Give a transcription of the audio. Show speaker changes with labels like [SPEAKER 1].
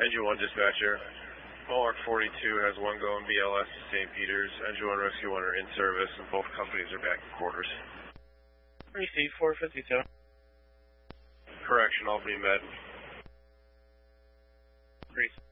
[SPEAKER 1] Engine 1 dispatcher. Hallmark 42 has one going BLS to St. Peter's. Engine 1 Rescue 1 are in service, and both companies are back in quarters.
[SPEAKER 2] Receive 452.
[SPEAKER 1] Correction, Albany Med.
[SPEAKER 2] Receive.